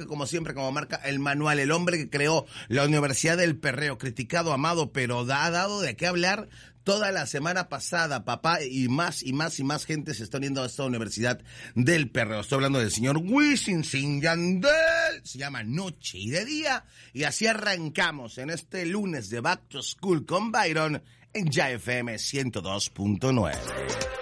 como siempre, como marca el manual, el hombre que creó la Universidad del Perreo, criticado, amado, pero ha dado de qué hablar toda la semana pasada, papá, y más gente se está uniendo a esta Universidad del Perreo. Estoy hablando del señor Wisin Yandel, se llama Noche y de Día, y así arrancamos en este lunes de Back to School con Byron en Ya FM 102.9.